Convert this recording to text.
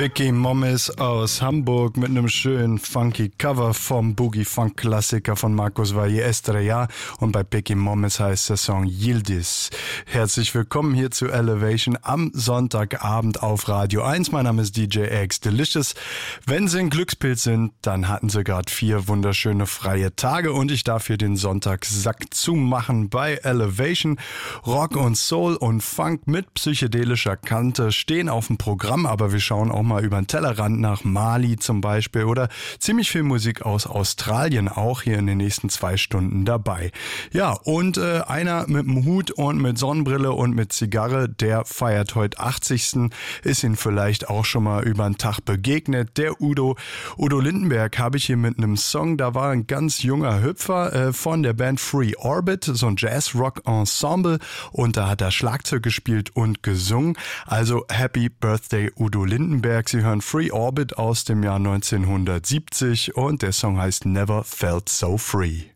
Bicky Mommis aus Hamburg mit einem schönen funky Cover vom Boogie-Funk-Klassiker von Marcos Valle Estrella und bei Bicky Mommis heißt der Song Yildiz. Herzlich willkommen hier zu Elevation am Sonntagabend auf Radio 1. Mein Name ist DJ X Delicious. Wenn Sie ein Glückspilz sind, dann hatten Sie gerade 4 wunderschöne freie Tage und ich darf hier den Sonntagssack zumachen bei Elevation. Rock und Soul und Funk mit psychedelischer Kante stehen auf dem Programm, aber wir schauen auch mal über den Tellerrand nach Mali zum Beispiel oder ziemlich viel Musik aus Australien auch hier in den nächsten 2 Stunden dabei. Ja, und einer mit dem Hut und mit Sonnenbrille und mit Zigarre, der feiert heute 80. Ist Ihnen vielleicht auch schon mal über den Tag begegnet. Der Udo Lindenberg habe ich hier mit einem Song, da war ein ganz junger Hüpfer von der Band Free Orbit, so ein Jazz-Rock-Ensemble und da hat er Schlagzeug gespielt und gesungen. Also Happy Birthday Udo Lindenberg. Sie hören Free Orbit aus dem Jahr 1970 und der Song heißt Never Felt So Free.